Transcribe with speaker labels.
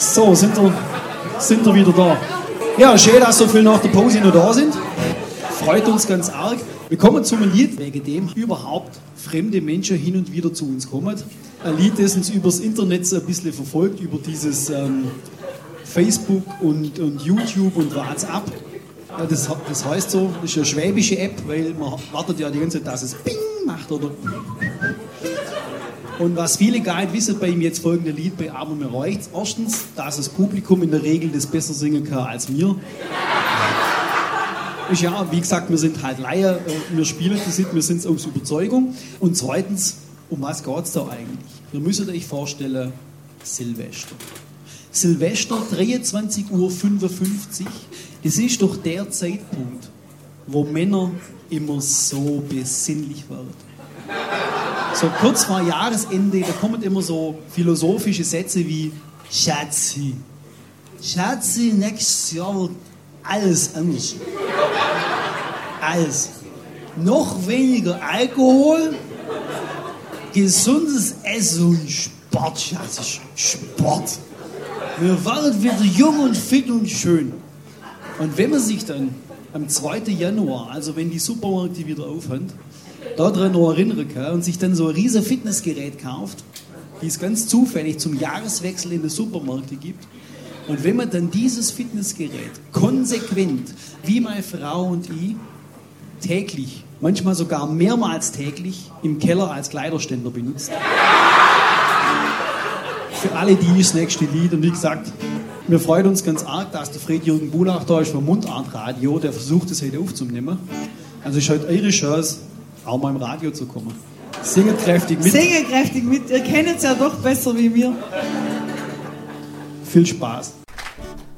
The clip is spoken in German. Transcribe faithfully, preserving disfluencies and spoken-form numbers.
Speaker 1: So, sind wir, sind wir wieder da. Ja, schön, dass so viele nach der Pause noch da sind. Freut uns ganz arg. Wir kommen zum Lied, wegen dem überhaupt fremde Menschen hin und wieder zu uns kommen. Ein Lied, das uns übers Internet so ein bisschen verfolgt, über dieses ähm, Facebook und, und YouTube und WhatsApp. Ja, das, das heißt so, das ist eine schwäbische App, weil man wartet ja die ganze Zeit, dass es Ping macht, oder? Und was viele gar nicht wissen bei ihm jetzt folgende Lied bei Aber mir reicht's. Erstens, dass das Publikum in der Regel das besser singen kann als mir. Ist ja, wie gesagt, wir sind halt Laien, wir spielen das nicht, wir sind es aus Überzeugung. Und zweitens, um was geht es da eigentlich? Ihr müsst euch vorstellen, Silvester. Silvester, dreiundzwanzig Uhr fünfundfünfzig, das ist doch der Zeitpunkt, wo Männer immer so besinnlich werden. So kurz vor Jahresende, da kommen immer so philosophische Sätze wie Schatzi, Schatzi, nächstes Jahr wird alles anders. Alles. Noch weniger Alkohol, gesundes Essen und Sport, Schatzi, Sport. Wir werden wieder jung und fit und schön. Und wenn man sich dann am zweiten Januar, also wenn die Supermärkte wieder aufhören, daran noch erinnern kann und sich dann so ein riesen Fitnessgerät kauft, die es ganz zufällig zum Jahreswechsel in den Supermärkten gibt. Und wenn man dann dieses Fitnessgerät konsequent, wie meine Frau und ich, täglich, manchmal sogar mehrmals täglich, im Keller als Kleiderständer benutzt. Für alle die das nächste Lied. Und wie gesagt, wir freuen uns ganz arg, dass der Fred-Jürgen Bulach da ist vom Mundartradio, der versucht, das heute aufzunehmen. Also ist heute eure Chance, auch mal im Radio zu kommen. Singet kräftig mit.
Speaker 2: Singet kräftig mit. Ihr kennt es ja doch besser wie wir.
Speaker 1: Viel Spaß.